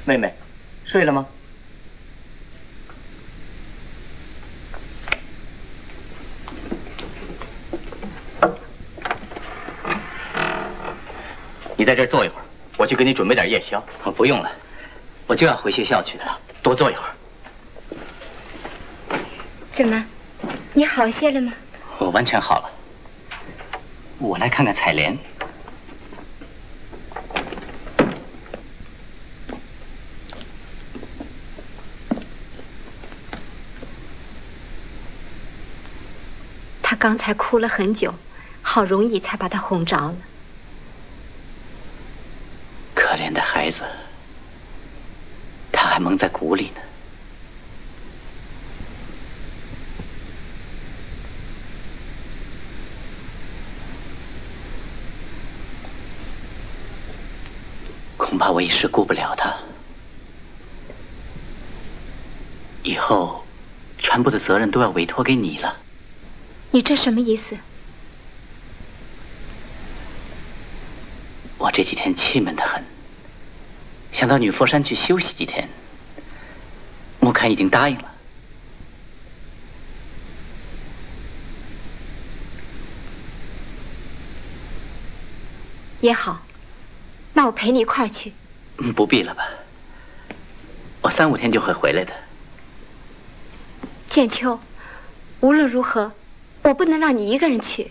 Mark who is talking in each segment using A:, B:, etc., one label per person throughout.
A: 妹妹，睡了吗？你在这儿坐一会儿，我去给你准备点夜宵。
B: 不用了，我就要回学校去的。
A: 多坐一会儿。
C: 怎么，你好些了吗？
B: 我完全好了。我来看看彩莲。
C: 她刚才哭了很久，好容易才把她哄着了。
B: 可怜的孩子，他还蒙在鼓里呢。恐怕我一时顾不了他，以后全部的责任都要委托给你了。
C: 你这什么意思？
B: 我这几天气闷得很，想到女佛山去休息几天。木堪已经答应了。
C: 也好，那我陪你一块儿去。
B: 不必了吧，我3、5天就会回来的。
C: 建秋，无论如何，我不能让你一个人去。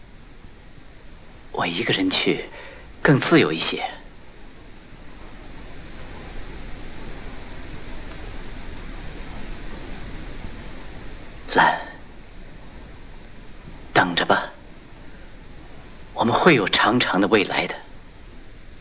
B: 我一个人去，更自由一些。兰，等着吧，我们会有长长的未来的。